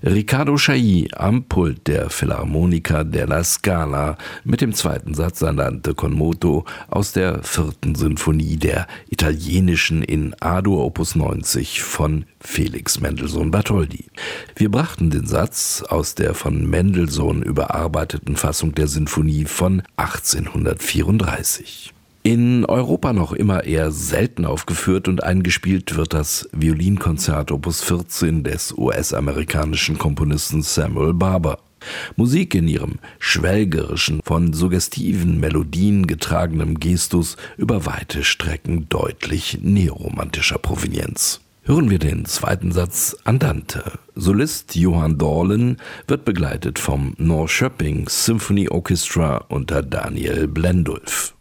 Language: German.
Riccardo Chailly am Pult der Filarmonica della Scala mit dem zweiten Satz Andante con moto aus der 4. Sinfonie der italienischen in A-Dur Opus 90 von Felix Mendelssohn Bartholdy. Wir brachten den Satz aus der von Mendelssohn überarbeiteten Fassung der Sinfonie von 1834. In Europa noch immer eher selten aufgeführt und eingespielt wird das Violinkonzert Opus 14 des US-amerikanischen Komponisten Samuel Barber. Musik in ihrem schwelgerischen, von suggestiven Melodien getragenen Gestus über weite Strecken deutlich neoromantischer Provenienz. Hören wir den zweiten Satz Andante. Solist Johan Dorlen wird begleitet vom Norrköping Symphony Orchestra unter Daniel Blendulf.